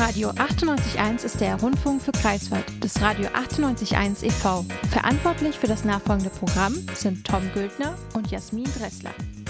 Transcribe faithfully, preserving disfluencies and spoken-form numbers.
Radio achtundneunzig Komma eins ist der Rundfunk für Greifswald des Radio achtundneunzig Komma eins e V. Verantwortlich für das nachfolgende Programm sind Tom Güldner und Jasmin Dressler.